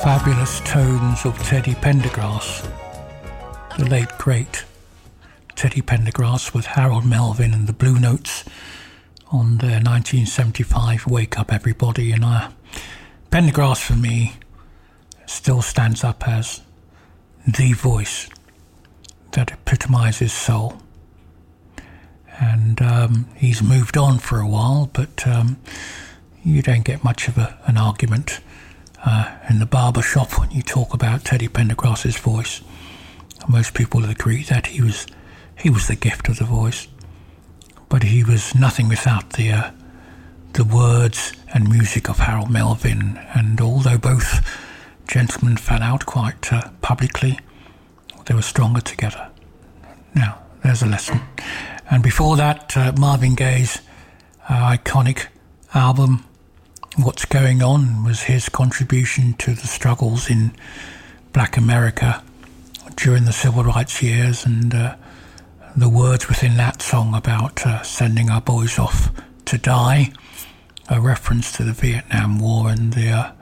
fabulous tones of Teddy Pendergrass, the late great Teddy Pendergrass, with Harold Melvin and the Blue Notes on their 1975 Wake Up Everybody. And Pendergrass for me still stands up as the voice that epitomises soul. And he's moved on for a while, but you don't get much of an argument in the barber shop when you talk about Teddy Pendergrass's voice. Most people agree that he was the gift of the voice, but he was nothing without the words and music of Harold Melvin. And although both gentlemen fell out quite publicly, they were stronger together. Now, there's a lesson. And before that, Marvin Gaye's iconic album, What's Going On, was his contribution to the struggles in Black America during the civil rights years, and the words within that song about sending our boys off to die, a reference to the Vietnam War and the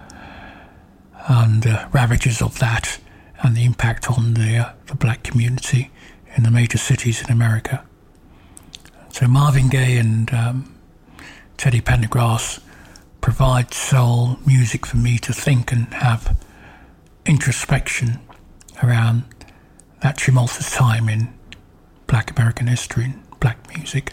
ravages of that and the impact on the black community in the major cities in America. So Marvin Gaye and Teddy Pendergrass provide soul music for me to think and have introspection around that tumultuous time in Black American history and black music.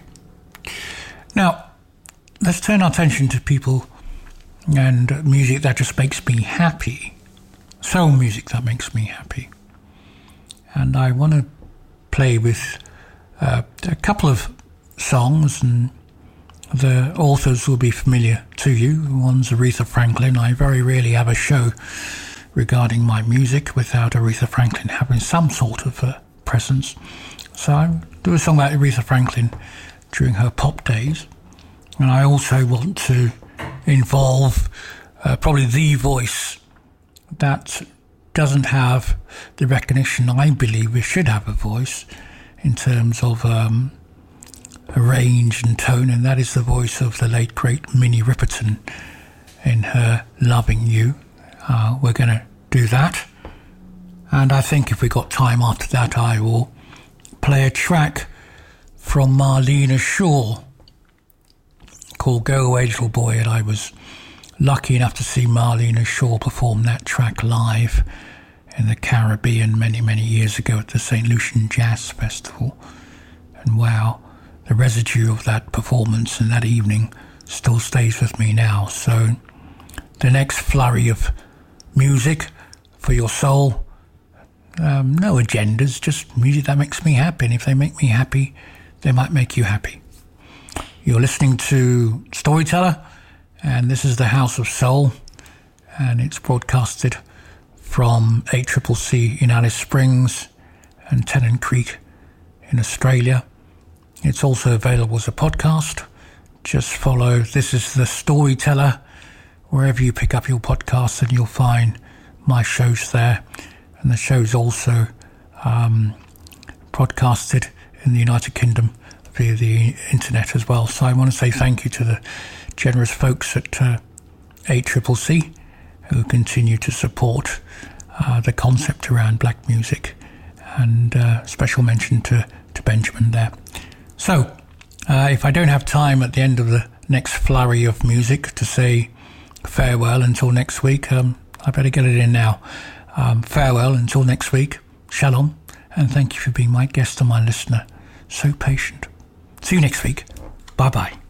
Now, let's turn our attention to people and music that just makes me happy. Soul music that makes me happy. And I want to play with a couple of songs, and the authors will be familiar to you. One's Aretha Franklin. I very rarely have a show regarding my music without Aretha Franklin having some sort of presence. So I do a song about Aretha Franklin during her pop days. And I also want to involve probably the voice that doesn't have the recognition I believe it should have a voice in terms of a range and tone, and that is the voice of the late great Minnie Riperton in her Loving You. We're going to do that, and I think if we got time after that I will play a track from Marlena Shaw called Go Away Little Boy, and I was lucky enough to see Marlena Shaw perform that track live in the Caribbean many, many years ago at the St. Lucian Jazz Festival. And wow, the residue of that performance and that evening still stays with me now. So the next flurry of music for your soul, no agendas, just music that makes me happy. And if they make me happy, they might make you happy. You're listening to Storyteller, and this is the House of Soul, and it's broadcasted from ACCC in Alice Springs and Tennant Creek in Australia. It's also available as a podcast. Just follow This is the Storyteller wherever you pick up your podcasts, and you'll find my shows there. And the show's also broadcasted in the United Kingdom via the internet as well. So I want to say thank you to the generous folks at ACCC who continue to support the concept around black music, and special mention to Benjamin there. So if I don't have time at the end of the next flurry of music to say farewell until next week, I better get it in now. Farewell until next week. Shalom, and thank you for being my guest and my listener. So patient. See you next week. Bye-bye.